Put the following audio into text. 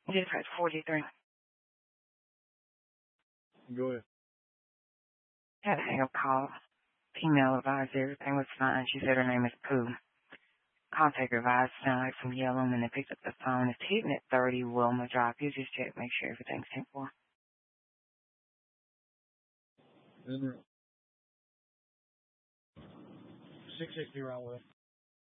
Just press 43. Go ahead. Had a hang-up call. Female advised everything was fine. She said her name is Pooh. Contact advised sound like some yelling and they picked up the phone. It's hitting at 30 Wilma Drive. You just check, make sure everything's 10-4. In room. 660 Round West.